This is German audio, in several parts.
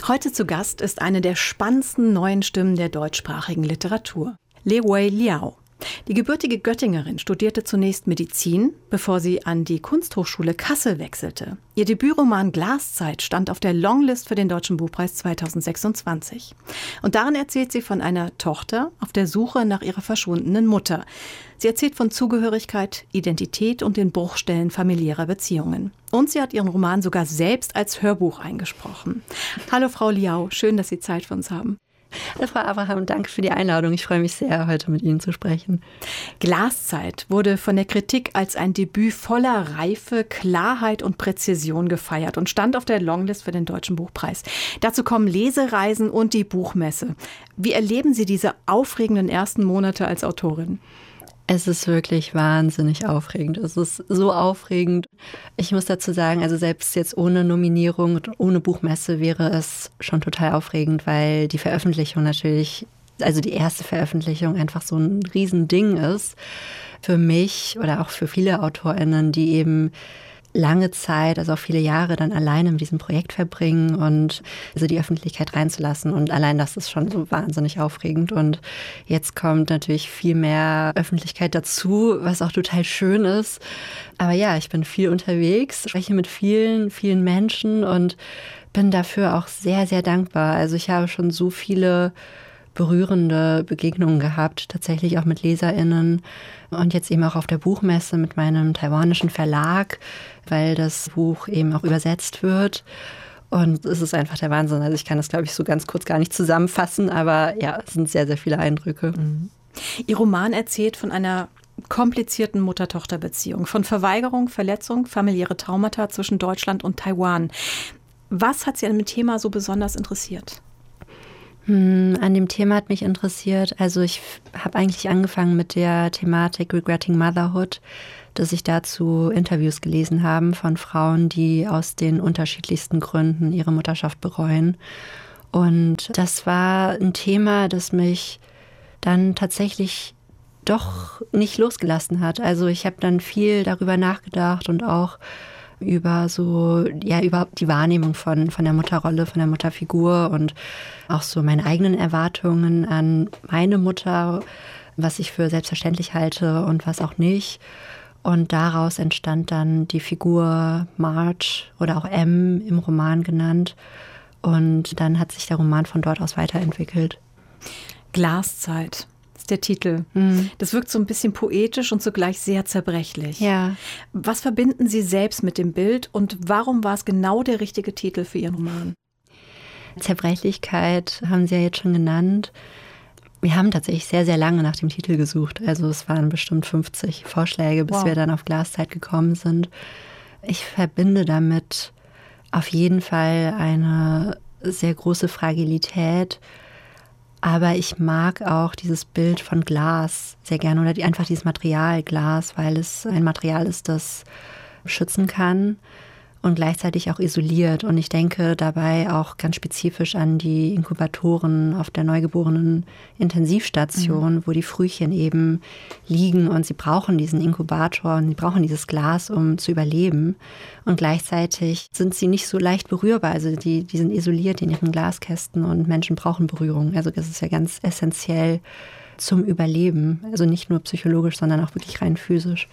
Heute zu Gast ist eine der spannendsten neuen Stimmen der deutschsprachigen Literatur, Li Wei Liao. Die gebürtige Göttingerin studierte zunächst Medizin, bevor sie an die Kunsthochschule Kassel wechselte. Ihr Debütroman Glaszeit stand auf der Longlist für den Deutschen Buchpreis 2026. Und darin erzählt sie von einer Tochter auf der Suche nach ihrer verschwundenen Mutter. Sie erzählt von Zugehörigkeit, Identität und den Bruchstellen familiärer Beziehungen. Und sie hat ihren Roman sogar selbst als Hörbuch eingesprochen. Hallo Frau Liao, schön, dass Sie Zeit für uns haben. Hallo Frau Abraham, danke für die Einladung. Ich freue mich sehr, heute mit Ihnen zu sprechen. Glaszeit wurde von der Kritik als ein Debüt voller Reife, Klarheit und Präzision gefeiert und stand auf der Longlist für den Deutschen Buchpreis. Dazu kommen Lesereisen und die Buchmesse. Wie erleben Sie diese aufregenden ersten Monate als Autorin? Es ist wirklich wahnsinnig aufregend. Es ist so aufregend. Ich muss dazu sagen, also selbst jetzt ohne Nominierung und ohne Buchmesse wäre es schon total aufregend, weil die Veröffentlichung natürlich, also die erste Veröffentlichung einfach so ein Riesending ist. Für mich oder auch für viele AutorInnen, die eben lange Zeit, also auch viele Jahre dann alleine mit diesem Projekt verbringen und also die Öffentlichkeit reinzulassen. Und allein das ist schon so wahnsinnig aufregend. Und jetzt kommt natürlich viel mehr Öffentlichkeit dazu, was auch total schön ist. Aber ja, ich bin viel unterwegs, spreche mit vielen, vielen Menschen und bin dafür auch sehr, sehr dankbar. Also ich habe schon so viele berührende Begegnungen gehabt, tatsächlich auch mit LeserInnen und jetzt eben auch auf der Buchmesse mit meinem taiwanischen Verlag, weil das Buch eben auch übersetzt wird. Und es ist einfach der Wahnsinn. Also ich kann das, glaube ich, so ganz kurz gar nicht zusammenfassen, aber ja, es sind sehr, sehr viele Eindrücke. Mhm. Ihr Roman erzählt von einer komplizierten Mutter-Tochter-Beziehung, von Verweigerung, Verletzung, familiäre Traumata zwischen Deutschland und Taiwan. Was hat Sie an dem Thema so besonders interessiert? An dem Thema hat mich interessiert, also ich habe eigentlich angefangen mit der Thematik Regretting Motherhood, dass ich dazu Interviews gelesen habe von Frauen, die aus den unterschiedlichsten Gründen ihre Mutterschaft bereuen. Und das war ein Thema, das mich dann tatsächlich doch nicht losgelassen hat. Also ich habe dann viel darüber nachgedacht und auch über so, ja, überhaupt die Wahrnehmung von der Mutterrolle, von der Mutterfigur und auch so meine eigenen Erwartungen an meine Mutter, was ich für selbstverständlich halte und was auch nicht. Und daraus entstand dann die Figur Marge oder auch M im Roman genannt. Und dann hat sich der Roman von dort aus weiterentwickelt. Glaszeit. Der Titel. Das wirkt so ein bisschen poetisch und zugleich sehr zerbrechlich. Ja. Was verbinden Sie selbst mit dem Bild und warum war es genau der richtige Titel für Ihren Roman? Zerbrechlichkeit haben Sie ja jetzt schon genannt. Wir haben tatsächlich sehr, sehr lange nach dem Titel gesucht. Also es waren bestimmt 50 Vorschläge, bis wir dann auf Glaszeit gekommen sind. Ich verbinde damit auf jeden Fall eine sehr große Fragilität. Aber ich mag auch dieses Bild von Glas sehr gerne oder einfach dieses Material Glas, weil es ein Material ist, das schützen kann und gleichzeitig auch isoliert. Und ich denke dabei auch ganz spezifisch an die Inkubatoren auf der neugeborenen Intensivstation, wo die Frühchen eben liegen und sie brauchen diesen Inkubator und sie brauchen dieses Glas, um zu überleben. Und gleichzeitig sind sie nicht so leicht berührbar. Also die sind isoliert in ihren Glaskästen und Menschen brauchen Berührung. Also das ist ja ganz essentiell zum Überleben. Also nicht nur psychologisch, sondern auch wirklich rein physisch.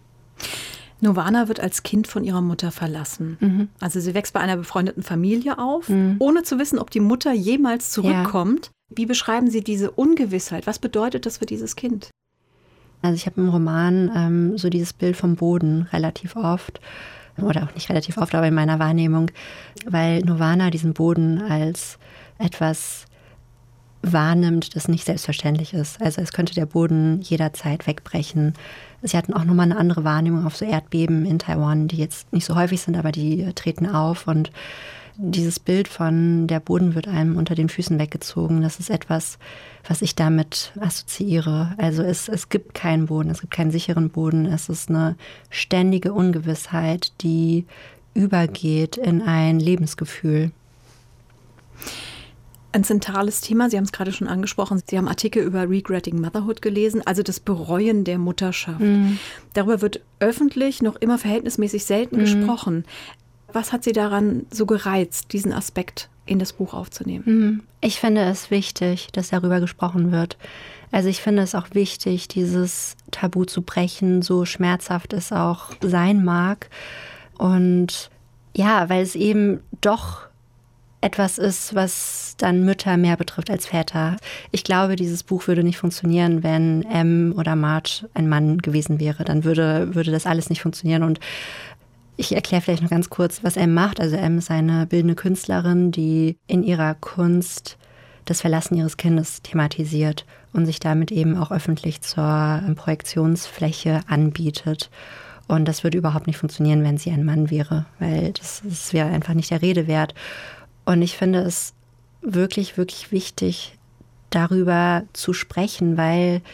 Nirvana wird als Kind von ihrer Mutter verlassen. Also sie wächst bei einer befreundeten Familie auf, ohne zu wissen, ob die Mutter jemals zurückkommt. Ja. Wie beschreiben Sie diese Ungewissheit? Was bedeutet das für dieses Kind? Also ich habe im Roman so dieses Bild vom Boden relativ oft, oder auch nicht relativ oft, aber in meiner Wahrnehmung, weil Nirvana diesen Boden als etwas wahrnimmt, das nicht selbstverständlich ist. Also es könnte der Boden jederzeit wegbrechen. Sie hatten auch nochmal eine andere Wahrnehmung auf so Erdbeben in Taiwan, die jetzt nicht so häufig sind, aber die treten auf. Und dieses Bild von der Boden wird einem unter den Füßen weggezogen, das ist etwas, was ich damit assoziiere. Also es gibt keinen Boden, es gibt keinen sicheren Boden. Es ist eine ständige Ungewissheit, die übergeht in ein Lebensgefühl. Ein zentrales Thema, Sie haben es gerade schon angesprochen, Sie haben Artikel über Regretting Motherhood gelesen, also das Bereuen der Mutterschaft. Darüber wird öffentlich noch immer verhältnismäßig selten gesprochen. Was hat Sie daran so gereizt, diesen Aspekt in das Buch aufzunehmen? Ich finde es wichtig, dass darüber gesprochen wird. Also ich finde es auch wichtig, dieses Tabu zu brechen, so schmerzhaft es auch sein mag. Und ja, weil es eben doch etwas ist, was dann Mütter mehr betrifft als Väter. Ich glaube, dieses Buch würde nicht funktionieren, wenn M oder Marge ein Mann gewesen wäre. Dann würde das alles nicht funktionieren. Und ich erkläre vielleicht noch ganz kurz, was M macht. Also M ist eine bildende Künstlerin, die in ihrer Kunst das Verlassen ihres Kindes thematisiert und sich damit eben auch öffentlich zur Projektionsfläche anbietet. Und das würde überhaupt nicht funktionieren, wenn sie ein Mann wäre, weil das wäre einfach nicht der Rede wert. Und ich finde es wirklich, wirklich wichtig, darüber zu sprechen, weil,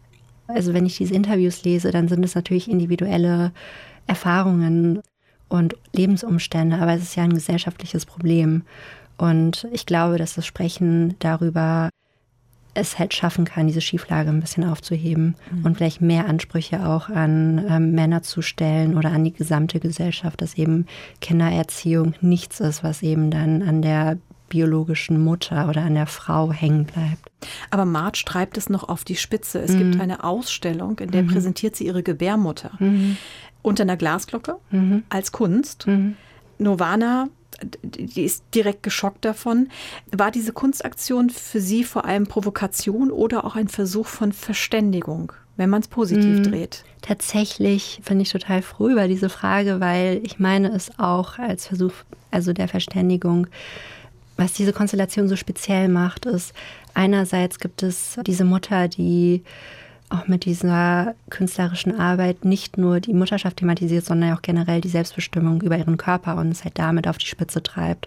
also wenn ich diese Interviews lese, dann sind es natürlich individuelle Erfahrungen und Lebensumstände, aber es ist ja ein gesellschaftliches Problem. Und ich glaube, dass das Sprechen darüber es halt schaffen kann, diese Schieflage ein bisschen aufzuheben und vielleicht mehr Ansprüche auch an Männer zu stellen oder an die gesamte Gesellschaft, dass eben Kindererziehung nichts ist, was eben dann an der biologischen Mutter oder an der Frau hängen bleibt. Aber Marge treibt es noch auf die Spitze. Es gibt eine Ausstellung, in der präsentiert sie ihre Gebärmutter unter einer Glasglocke als Kunst. Nirvana, die ist direkt geschockt davon. War diese Kunstaktion für Sie vor allem Provokation oder auch ein Versuch von Verständigung, wenn man es positiv dreht? Tatsächlich finde ich total froh über diese Frage, weil ich meine es auch als Versuch, also der Verständigung. Was diese Konstellation so speziell macht, ist, einerseits gibt es diese Mutter, die auch mit dieser künstlerischen Arbeit nicht nur die Mutterschaft thematisiert, sondern auch generell die Selbstbestimmung über ihren Körper und es halt damit auf die Spitze treibt.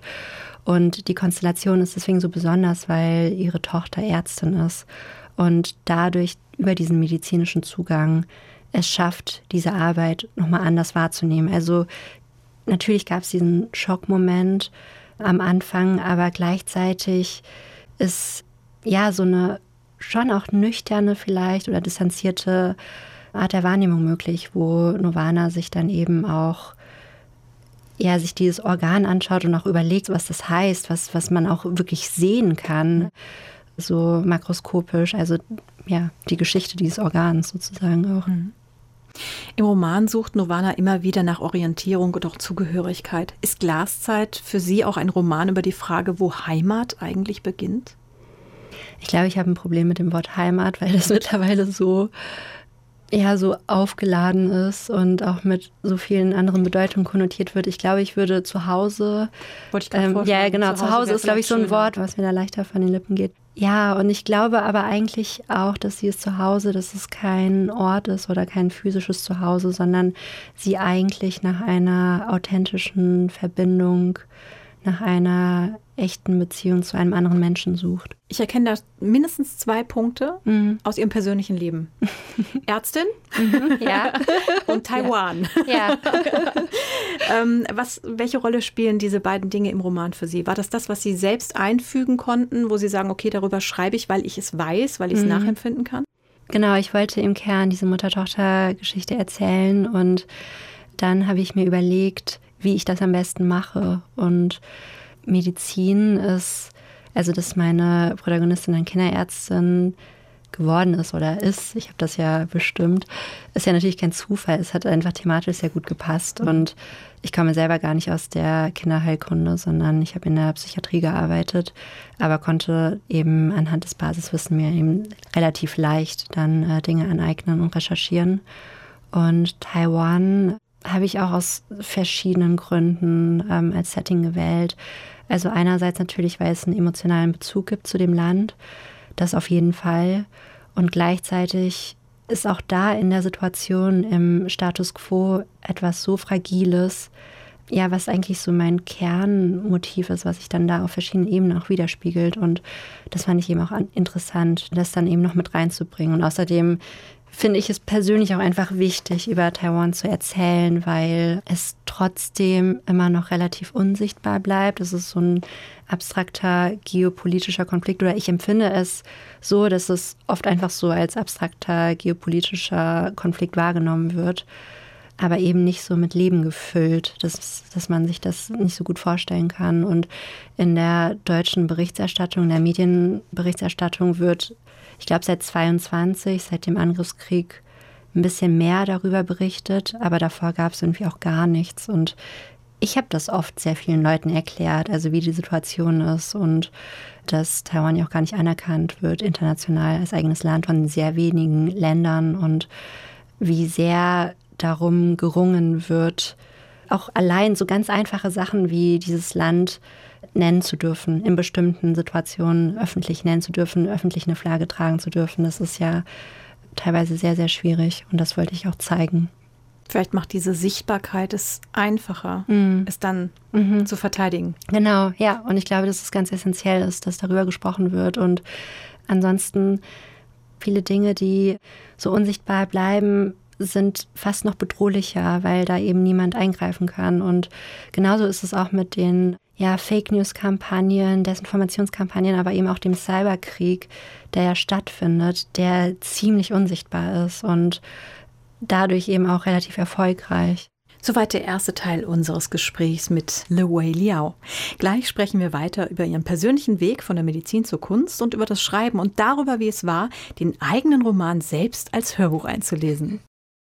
Und die Konstellation ist deswegen so besonders, weil ihre Tochter Ärztin ist und dadurch über diesen medizinischen Zugang es schafft, diese Arbeit nochmal anders wahrzunehmen. Also natürlich gab es diesen Schockmoment am Anfang, aber gleichzeitig ist ja so eine schon auch nüchterne vielleicht oder distanzierte Art der Wahrnehmung möglich, wo Nirvana sich dann eben auch sich dieses Organ anschaut und auch überlegt, was das heißt, was man auch wirklich sehen kann, so makroskopisch, also ja, die Geschichte dieses Organs sozusagen auch. Im Roman sucht Nirvana immer wieder nach Orientierung und auch Zugehörigkeit. Ist Glaszeit für Sie auch ein Roman über die Frage, wo Heimat eigentlich beginnt? Ich glaube, ich habe ein Problem mit dem Wort Heimat, weil das mittlerweile so aufgeladen ist und auch mit so vielen anderen Bedeutungen konnotiert wird. Ich glaube, ich würde zu Hause. Wollte ich gerade vorstellen. Ja, genau. Zu Hause ist, glaube ich, so ein Wort, was mir da leichter von den Lippen geht. Ja, und ich glaube aber eigentlich auch, dass sie es zu Hause, dass es kein Ort ist oder kein physisches Zuhause, sondern sie eigentlich nach einer authentischen Verbindung, nach einer echten Beziehung zu einem anderen Menschen sucht. Ich erkenne da mindestens 2 Punkte aus Ihrem persönlichen Leben. Ärztin ja. und Taiwan. Ja. Welche Rolle spielen diese beiden Dinge im Roman für Sie? War das, was Sie selbst einfügen konnten, wo Sie sagen, okay, darüber schreibe ich, weil ich es weiß, weil ich es nachempfinden kann? Genau, ich wollte im Kern diese Mutter-Tochter-Geschichte erzählen und dann habe ich mir überlegt, wie ich das am besten mache. Und Medizin ist, also dass meine Protagonistin dann Kinderärztin geworden ist oder ist, ich habe das ja bestimmt, ist ja natürlich kein Zufall. Es hat einfach thematisch sehr gut gepasst und ich komme selber gar nicht aus der Kinderheilkunde, sondern ich habe in der Psychiatrie gearbeitet, aber konnte eben anhand des Basiswissens mir eben relativ leicht dann Dinge aneignen und recherchieren. Und Taiwan habe ich auch aus verschiedenen Gründen als Setting gewählt. Also einerseits natürlich, weil es einen emotionalen Bezug gibt zu dem Land, das auf jeden Fall. Und gleichzeitig ist auch da in der Situation im Status quo etwas so Fragiles, ja, was eigentlich so mein Kernmotiv ist, was sich dann da auf verschiedenen Ebenen auch widerspiegelt. Und das fand ich eben auch interessant, das dann eben noch mit reinzubringen. Und außerdem finde ich es persönlich auch einfach wichtig, über Taiwan zu erzählen, weil es trotzdem immer noch relativ unsichtbar bleibt. Es ist so ein abstrakter geopolitischer Konflikt oder ich empfinde es so, dass es oft einfach so als abstrakter geopolitischer Konflikt wahrgenommen wird. aber eben nicht so mit Leben gefüllt, dass man sich das nicht so gut vorstellen kann. Und in der deutschen Berichterstattung, in der Medienberichterstattung wird, ich glaube seit 22, seit dem Angriffskrieg, ein bisschen mehr darüber berichtet, aber davor gab es irgendwie auch gar nichts. Und ich habe das oft sehr vielen Leuten erklärt, also wie die Situation ist und dass Taiwan ja auch gar nicht anerkannt wird international als eigenes Land von sehr wenigen Ländern und wie sehr darum gerungen wird, auch allein so ganz einfache Sachen wie dieses Land nennen zu dürfen, in bestimmten Situationen öffentlich nennen zu dürfen, öffentlich eine Flagge tragen zu dürfen. Das ist ja teilweise sehr, sehr schwierig und das wollte ich auch zeigen. Vielleicht macht diese Sichtbarkeit es einfacher, es dann zu verteidigen. Genau, ja. Und ich glaube, dass es ganz essentiell ist, dass darüber gesprochen wird. Und ansonsten viele Dinge, die so unsichtbar bleiben, sind fast noch bedrohlicher, weil da eben niemand eingreifen kann. Und genauso ist es auch mit den Fake-News-Kampagnen, Desinformationskampagnen, aber eben auch dem Cyberkrieg, der ja stattfindet, der ziemlich unsichtbar ist und dadurch eben auch relativ erfolgreich. Soweit der erste Teil unseres Gesprächs mit Liwei Liao. Gleich sprechen wir weiter über ihren persönlichen Weg von der Medizin zur Kunst und über das Schreiben und darüber, wie es war, den eigenen Roman selbst als Hörbuch einzulesen.